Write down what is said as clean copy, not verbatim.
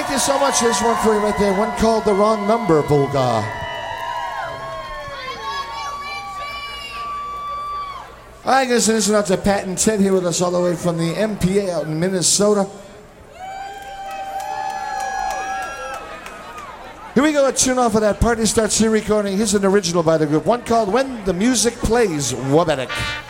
Thank you so much. There's one for you right there. One called The Wrong Number, Bulgar. All right, guys, listen out to Pat and Ted here with us all the way from the MPA out in Minnesota. Here we go, a tune off of that Party Starts Here recording. Here's an original by the group, one called When the Music Plays, Wabanek.